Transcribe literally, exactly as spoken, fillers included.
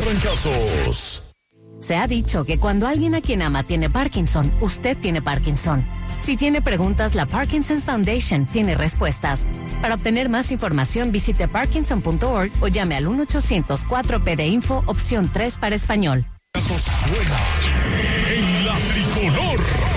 trancazos. Se ha dicho que cuando alguien a quien ama tiene Parkinson, usted tiene Parkinson. Si tiene preguntas, la Parkinson's Foundation tiene respuestas. Para obtener más información, visite parkinson punto org o llame al uno ochocientos cuatro P de Info, opción tres para español. Eso suena en la tricolor.